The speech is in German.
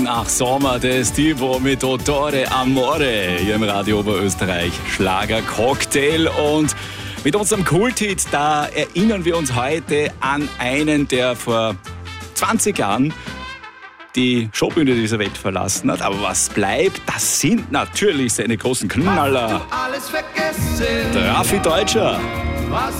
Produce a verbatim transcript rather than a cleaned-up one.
Nach Sommer des Tipo mit Dottore Amore hier im Radio Oberösterreich Schlager Cocktail. Und mit unserem Kulthit, da erinnern wir uns heute an einen, der vor zwanzig Jahren die Showbühne dieser Welt verlassen hat. Aber was bleibt, das sind natürlich seine großen Knaller. Alles vergessen, Raffi Deutscher. was